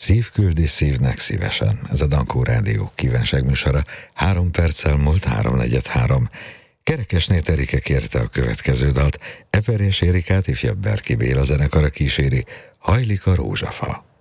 Szív küldi szívnek szívesen. Ez a Dankó Rádió kívánságműsora. 3 perccel múlt 3:43. Kerekesné Erike kérte a következő dalt. Eper és Érikát ifjabb Berki Béla zenekara kíséri. Hajlik a rózsafa.